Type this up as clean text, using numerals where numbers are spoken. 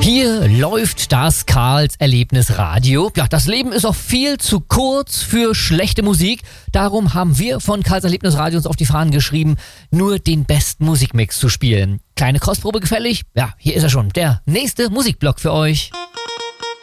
Hier läuft das Karls Erlebnisradio. Ja, das Leben ist auch viel zu kurz für schlechte Musik. Darum haben wir von Karls Erlebnisradio uns auf die Fahnen geschrieben, nur den besten Musikmix zu spielen. Kleine Kostprobe gefällig? Ja, hier ist er schon, der nächste Musikblock für euch.